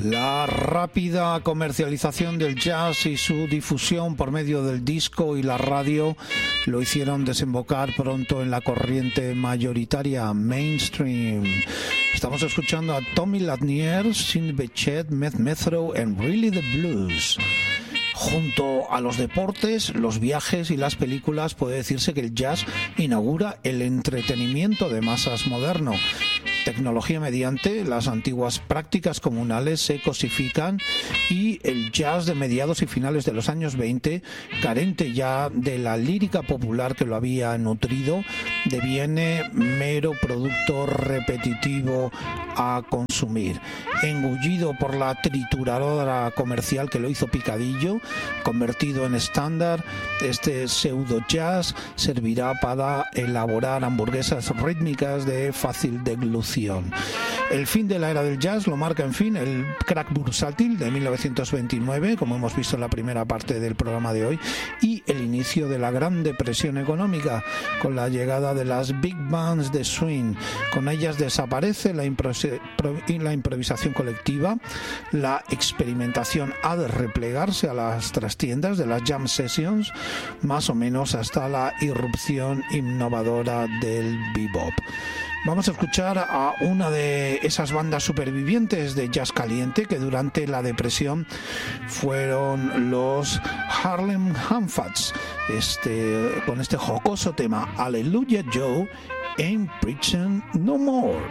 La rápida comercialización del jazz y su difusión por medio del disco y la radio lo hicieron desembocar pronto en la corriente mayoritaria mainstream. Estamos escuchando a Tommy Lanier, Sid Bechet, Meth Methro and Really the Blues. Junto a los deportes, los viajes y las películas, puede decirse que el jazz inaugura el entretenimiento de masas moderno. Tecnología mediante, las antiguas prácticas comunales se cosifican y el jazz de mediados y finales de los años 20, carente ya de la lírica popular que lo había nutrido, deviene mero producto repetitivo a consumir. Engullido por la trituradora comercial que lo hizo picadillo, convertido en estándar, este pseudo jazz servirá para elaborar hamburguesas rítmicas de fácil deglución. El fin de la era del jazz lo marca, en fin, el crack bursátil de 1929, como hemos visto en la primera parte del programa de hoy, y el inicio de la Gran Depresión económica, con la llegada de las big bands de swing. Con ellas desaparece la improvisación colectiva, la experimentación ha de replegarse a las trastiendas de las jam sessions, más o menos hasta la irrupción innovadora del bebop. Vamos a escuchar a una de esas bandas supervivientes de jazz caliente que durante la depresión fueron los Harlem Hamfats, con este jocoso tema Hallelujah Joe, Ain't Preaching No More.